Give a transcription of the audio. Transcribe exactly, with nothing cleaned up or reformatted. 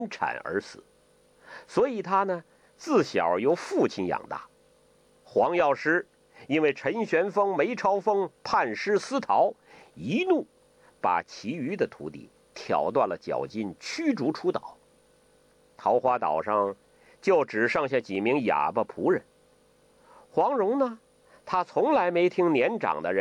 产而死，所以他呢自小由父亲养大。黄药师因为陈玄风、梅超风叛师私逃，一怒把其余的徒弟挑断了脚筋，驱逐出岛。桃花岛上就只剩下几名哑巴仆人。黄蓉呢，他从来没听年长的人